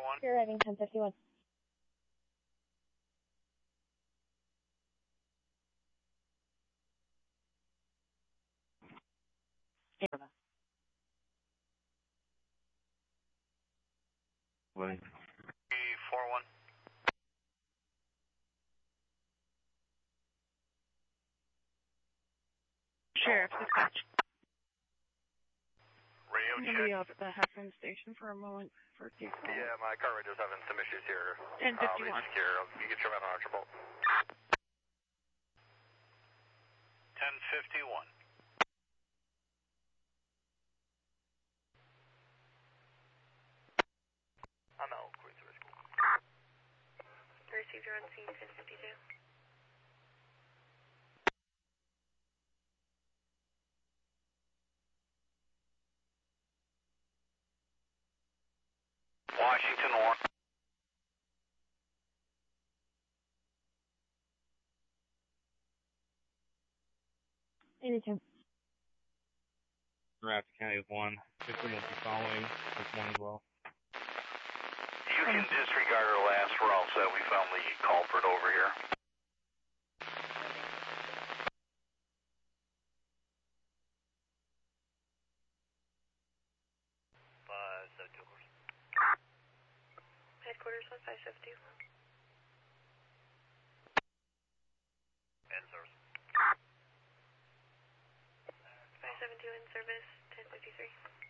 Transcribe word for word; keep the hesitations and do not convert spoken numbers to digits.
one. You're arriving ten fifty-one. Wait. four one. Sheriff, dispatch. Radio I'm check. going to be off at the Heffron station for a moment for a case call. Yeah, my car radio's having some issues here. ten fifty-one. I'll be secure. You get your man on Archibald. ten fifty-one. I'm out. Queen Service. Received your on scene ten fifty-two. Washington one. Anytime. Rapid County with one. Fifteen will be following with one as well. You can disregard our last. We're all set. We found the culprit over here. Five seven two. Headquarters one five seven two. End service. five seven two in service, ten fifty-three.